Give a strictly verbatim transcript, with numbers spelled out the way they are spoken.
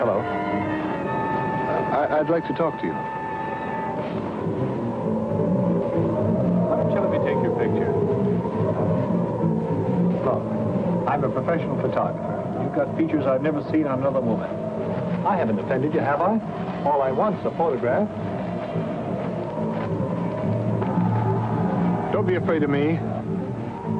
Hello. Uh, I, I'd like to talk to you. Why don't you let me take your picture? Look, I'm a professional photographer. You've got features I've never seen on another woman. I haven't offended you, have I? All I want's a photograph. Don't be afraid of me.